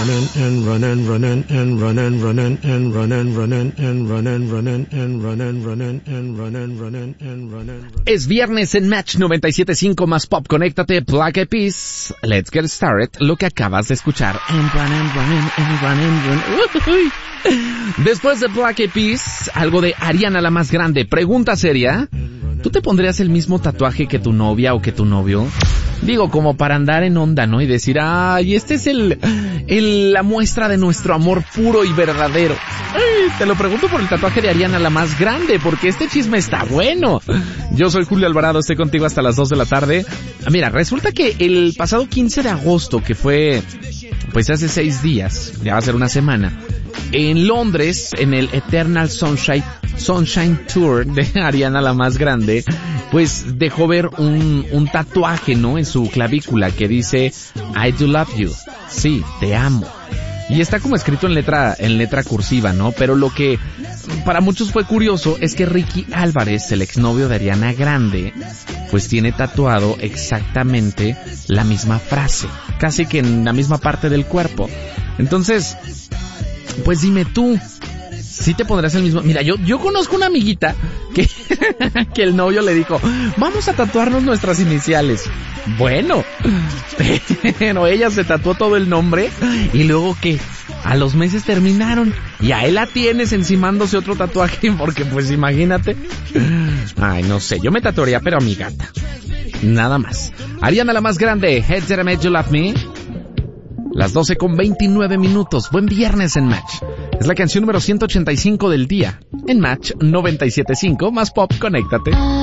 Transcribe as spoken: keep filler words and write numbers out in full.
running and running running and running running and running running and running running and running running and running running and running. Es viernes en Match noventa y siete punto cinco más Pop. Conéctate, Black Eyed Peas. Let's get started. Lo que acabas de escuchar. And running, running, and running, running. Después de Black Eyed Peas, algo de Ariana la más grande. Pregunta seria. ¿Tú te pondrías el mismo tatuaje que tu novia o que tu novio? Digo, como para andar en onda, ¿no? Y decir, ay, este es el, el la muestra de nuestro amor puro y verdadero. Ay, te lo pregunto por el tatuaje de Ariana la más grande, porque este chisme está bueno. Yo soy Julio Alvarado, estoy contigo hasta las dos de la tarde. Mira, resulta que el pasado quince de agosto, que fue, pues hace seis días, ya va a ser una semana, en Londres, en el Eternal Sunshine, Sunshine Tour de Ariana la más grande, pues dejó ver un, un tatuaje, ¿no? En su clavícula que dice, I do love you. Sí, te amo. Y está como escrito en letra, en letra cursiva, ¿no? Pero lo que para muchos fue curioso es que Ricky Álvarez, el exnovio de Ariana Grande, pues tiene tatuado exactamente la misma frase, casi que en la misma parte del cuerpo. Entonces, pues dime tú, ¿sí te pondrás el mismo? Mira, yo yo conozco una amiguita que que el novio le dijo, vamos a tatuarnos nuestras iniciales. Bueno, pero ella se tatuó todo el nombre y luego que a los meses terminaron y a él la tienes encimándose otro tatuaje porque pues imagínate. Ay, no sé, yo me tatuaría pero a mi gata. Nada más. Ariana la más grande, Heads That I Made You Love Me. Las doce con veintinueve minutos. Buen viernes en Match. Es la canción número ciento ochenta y cinco del día. En Match noventa y siete punto cinco más Pop, conéctate.